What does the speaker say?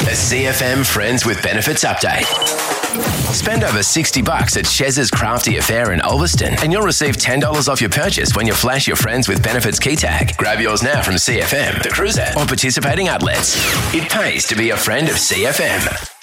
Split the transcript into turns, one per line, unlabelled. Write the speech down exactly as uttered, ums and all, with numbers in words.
A C F M Friends with Benefits update. Spend over sixty bucks at Shez's Crafty Affair in Ulverston and you'll receive ten dollars off your purchase when you flash your Friends with Benefits key tag. Grab yours now from C F M, The Cruiser, or participating outlets. It pays to be a friend of C F M.